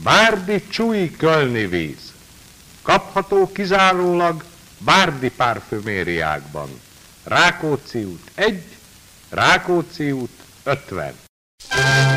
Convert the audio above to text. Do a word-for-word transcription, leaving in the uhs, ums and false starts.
Bárdi Csúly Kölni víz. Kapható kizárólag Bárdi parfümériákban. Rákóczi út egy, Rákóczi út ötven.